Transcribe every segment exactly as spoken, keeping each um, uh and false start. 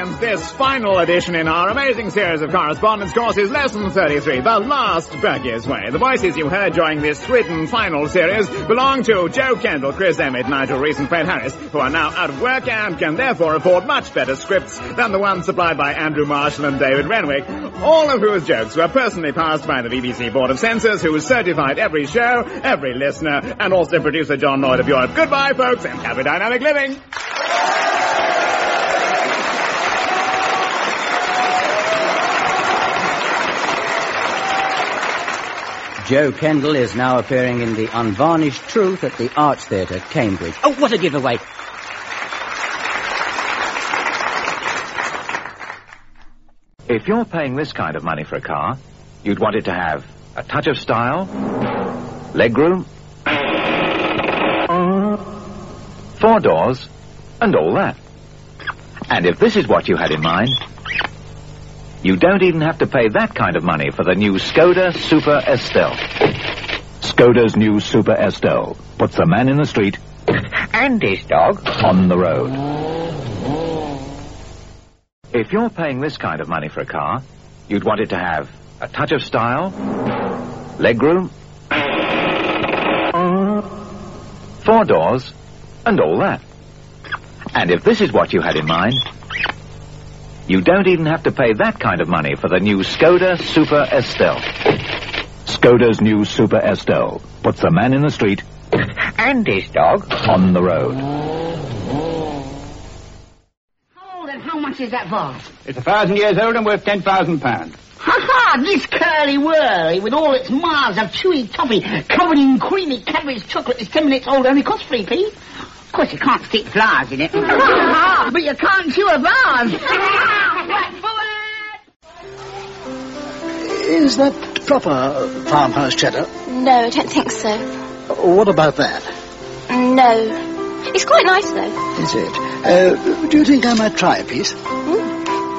presents this final edition in our amazing series of correspondence courses, Lesson thirty-three, The Last Bergier's Way. The voices you heard during this written final series belong to Joe Kendall, Chris Emmett, Nigel Reese and Fred Harris, who are now out of work and can therefore afford much better scripts than the ones supplied by Andrew Marshall and David Renwick, all of whose jokes were personally passed by the B B C Board of Censors, who certified every show, every listener, and also producer John Lloyd of Europe. Goodbye, folks, and happy dynamic living! Joe Kendall is now appearing in The Unvarnished Truth at the Arts Theatre, Cambridge. Oh, what a giveaway! If you're paying this kind of money for a car, you'd want it to have a touch of style, legroom, four doors, and all that. And if this is what you had in mind, you don't even have to pay that kind of money for the new Skoda Super Estelle. Skoda's new Super Estelle puts the man in the street and his dog on the road. If you're paying this kind of money for a car, you'd want it to have a touch of style, legroom, four doors, and all that. And if this is what you had in mind, you don't even have to pay that kind of money for the new Skoda Super Estelle. Skoda's new Super Estelle puts the man in the street and his dog on the road. How old and how much is that vase? It's a thousand years old and worth ten thousand pounds. Ha-ha! This curly-whirly, with all its miles of chewy toffee covered in creamy Cadbury's chocolate, is ten minutes old, only costs three p. Of course, you can't stick flowers in it. But you can't chew a vase. Is that proper farmhouse cheddar? No, I don't think so. What about that? No. It's quite nice, though. Is it? Uh, do you think I might try a piece? Mm.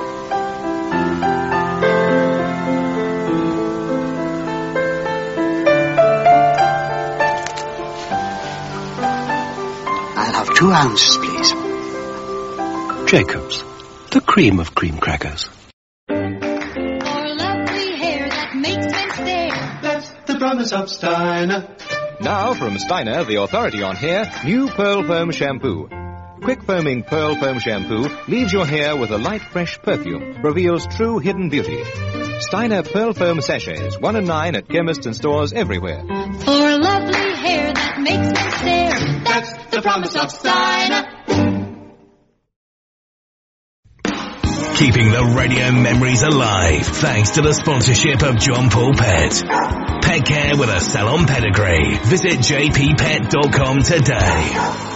Two ounces, please. Jacob's, the cream of cream crackers. For lovely hair that makes men stare. That's the promise of Steiner. Now from Steiner, the authority on hair, new Pearl Foam Shampoo. Quick foaming Pearl Foam Shampoo leaves your hair with a light, fresh perfume, reveals true hidden beauty. Steiner Pearl Foam Sachets, one and nine at chemists and stores everywhere. For lovely hair that makes men stare. That's the promise of Steiner. Keeping the radio memories alive thanks to the sponsorship of John Paul Pet. Pet care with a salon pedigree. Visit j p pet dot com today.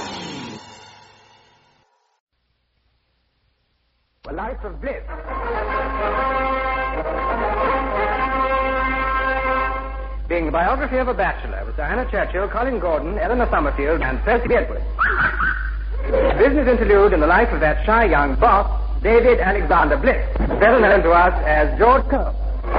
A life of bliss. Being the biography of a bachelor with Diana Churchill, Colin Gordon, Eleanor Summerfield, and Percy Beardwood. A business interlude in the life of that shy young boss, David Alexander Bliss, better known to us as George Cole.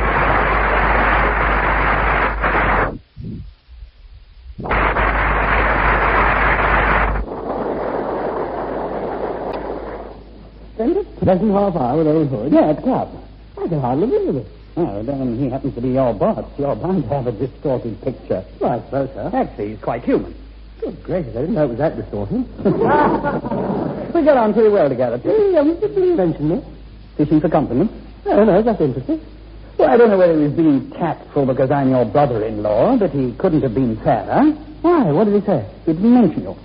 Pleasant half hour with old Hood. Yeah, at the club. I can hardly believe it. Oh, then he happens to be your boss. You're bound to have a distorted picture. Well, I suppose so. Actually, he's quite human. Good gracious, I didn't know it was that distorted. We get on pretty well together, too. Yeah, did you mention me? Fishing for compliments? Oh, no, that's interesting. Well, I don't know whether he was being tactful because I'm your brother-in-law, but he couldn't have been fairer. Why? What did he say? He didn't mention you.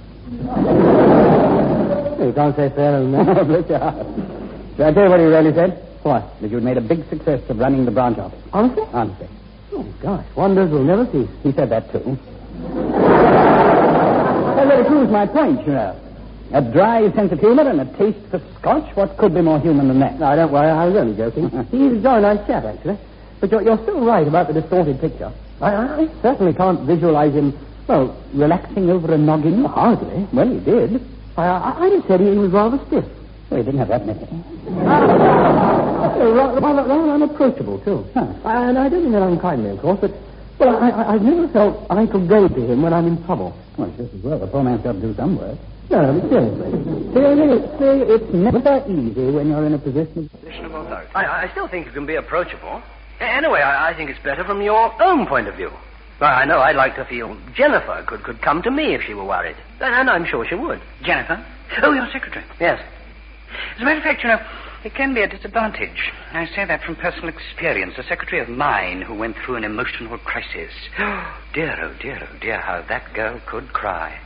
You can't say fairer than that. Bless your heart. Shall I tell you what he really said? What? That you'd made a big success of running the branch office. Honestly? Honestly. Oh, gosh. Wonders will never cease. He said that, too. That really proves my point, you know. A dry sense of humor and a taste for scotch. What could be more human than that? No, don't worry. I was only joking. He's a jolly nice chap, actually. But you're, you're still right about the distorted picture. I, I certainly can't visualize him, well, relaxing over a noggin. Hardly. Well, he did. I, I, I just said he was rather stiff. Well, he didn't have that many. rather, rather, rather unapproachable, too. Huh. I, and I don't mean that unkindly, of course, but, well, I, I, I've never felt I could go to him when I'm in trouble. Well, just as well. The poor man's got to do some work. No, seriously. Seriously, it's never easy when you're in a position of... Position of authority. I, I still think you can be approachable. Anyway, I, I think it's better from your own point of view. I know I'd like to feel Jennifer could, could come to me if she were worried. And I'm sure she would. Jennifer? Oh, your secretary. Yes. As a matter of fact, you know, it can be a disadvantage. I say that from personal experience. A secretary of mine who went through an emotional crisis. Oh, dear, oh, dear, oh, dear, how that girl could cry.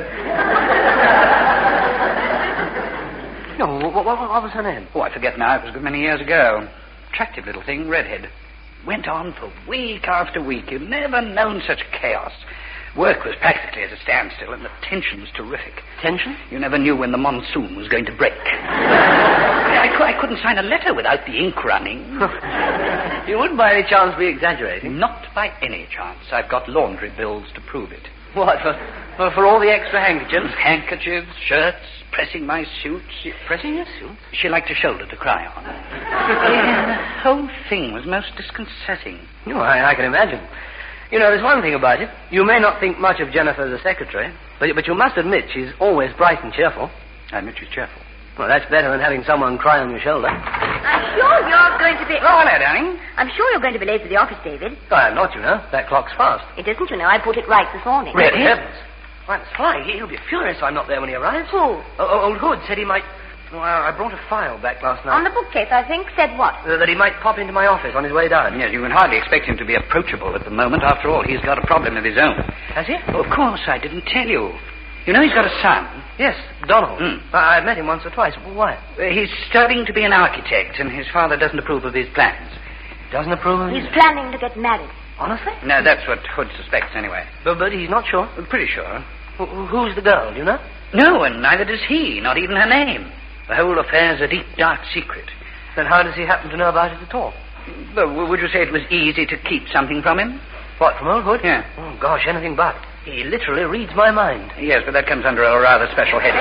No, what, what, what was her name? Oh, I forget now. It was a good many years ago. Attractive little thing, redhead. Went on for week after week. You'd never known such chaos. Work was practically at a standstill, and the tension was terrific. Tension? You never knew when the monsoon was going to break. I, cou- I couldn't sign a letter without the ink running. You wouldn't by any chance be exaggerating? Not by any chance. I've got laundry bills to prove it. What, for, for, for all the extra handkerchiefs? Handkerchiefs, shirts, pressing my suits. Pressing your suits? She liked a shoulder to cry on. Yeah, the whole thing was most disconcerting. Oh, I, I can imagine. You know, there's one thing about it. You may not think much of Jennifer as a secretary, but, but you must admit she's always bright and cheerful. I admit she's cheerful. Well, that's better than having someone cry on your shoulder. I'm sure you're going to be... Oh, hello, darling. I'm sure you're going to be late for the office, David. Oh, I'm not, you know. That clock's fast. It isn't, you know. I put it right this morning. Really? Heavens. Why, that's fine. He'll be furious if I'm not there when he arrives. Who? Oh, oh, old Hood said he might... Well, I brought a file back last night. On the bookcase, I think. Said what? Uh, that he might pop into my office on his way down. Yes, you can hardly expect him to be approachable at the moment. After all, he's got a problem of his own. Has he? Oh, of course, I didn't tell you. You know he's got a son. Yes, Donald. Mm. I- I've met him once or twice. Well, why? Uh, he's studying to be an architect, and his father doesn't approve of his plans. Doesn't approve of He's planning to get married. Honestly? No, that's what Hood suspects, anyway. But, but he's not sure? I'm pretty sure. Wh- who's the girl, do you know? No, and neither does he, not even her name. The whole affair's a deep, dark secret. Then how does he happen to know about it at all? Well, would you say it was easy to keep something from him? What, from old Hood? Yeah. Oh, gosh, anything but. He literally reads my mind. Yes, but that comes under a rather special heading.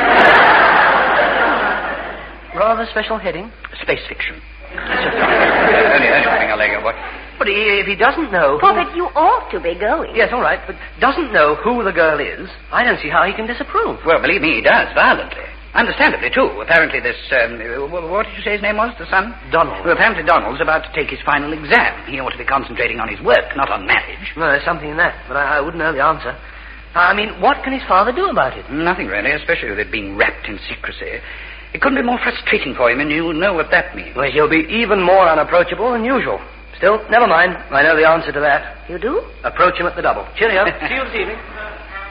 Rather special heading? Space fiction. That's just uh, only, only thing I'll let you, boy. But if he doesn't know... Who... Prophet, you ought to be going. Yes, all right, but doesn't know who the girl is, I don't see how he can disapprove. Well, believe me, he does, violently. Understandably, too. Apparently this, um, what did you say his name was, the son? Donald. Well, apparently Donald's about to take his final exam. He ought to be concentrating on his work, not on marriage. Well, there's something in that, but I, I wouldn't know the answer. I mean, what can his father do about it? Nothing, really, especially with it being wrapped in secrecy. It couldn't be more frustrating for him, and you know what that means. Well, he'll be even more unapproachable than usual. Still, never mind. I know the answer to that. You do? Approach him at the double. Cheerio. See you this evening.